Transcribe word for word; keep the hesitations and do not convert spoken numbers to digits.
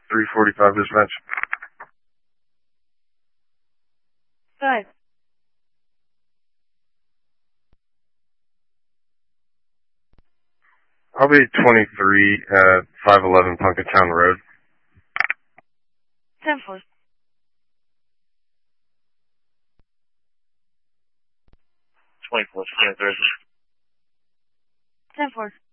three forty-five dispatch. Five. I'll be twenty-three at five eleven Punkintown Road. Ten four. twenty-four, twenty-three. Ten four.